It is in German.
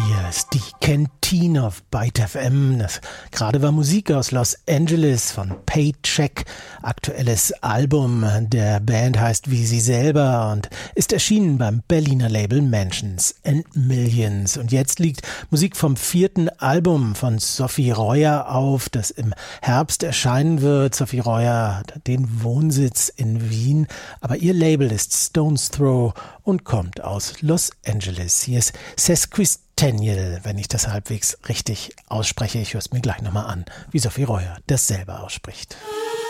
Hier ist die Kantine auf Byte FM. Das gerade war Musik aus Los Angeles von Paycheck. Aktuelles Album der Band heißt wie sie selber und ist erschienen beim Berliner Label Mansions and Millions. Und jetzt liegt Musik vom 4. Album von Sophie Royer auf, das im Herbst erscheinen wird. Sophie Royer hat den Wohnsitz in Wien, aber ihr Label ist Stones Throw und kommt aus Los Angeles. Hier ist Sesquicentennial, wenn ich das halbwegs richtig ausspreche. Ich höre es mir gleich nochmal an, wie Sophie Royer das selber ausspricht.